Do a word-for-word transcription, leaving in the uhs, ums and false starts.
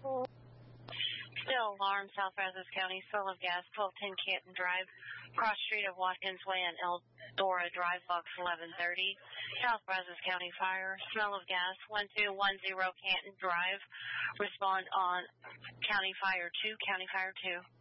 Still alarm, South Brazos County, spill of gas, twelve ten Canton Drive, cross street of Watkins Way and Eldora Drive, box eleven thirty. South Brazos County Fire, smell of gas, one two one zero Canton Drive. Respond on County Fire two, County Fire two.